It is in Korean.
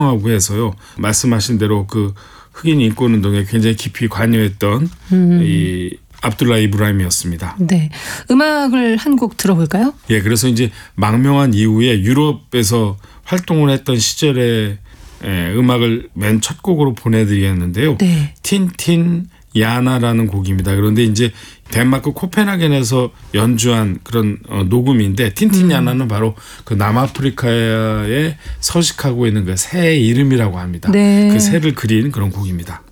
하고 해서요. 말씀하신 대로 그 흑인 인권 운동에 굉장히 깊이 관여했던 이 압둘라 이브라임이었습니다. 네, 음악을 한 곡 들어볼까요? 예, 그래서 이제 망명한 이후에 유럽에서 활동을 했던 시절에 음악을 맨 첫 곡으로 보내드리겠는데요. 네. 틴틴 야나라는 곡입니다. 그런데 이제 덴마크 코펜하겐에서 연주한 그런 녹음인데 틴틴 야나는 바로 그 남아프리카에 서식하고 있는 그 새의 이름이라고 합니다. 네. 그 새를 그린 그런 곡입니다.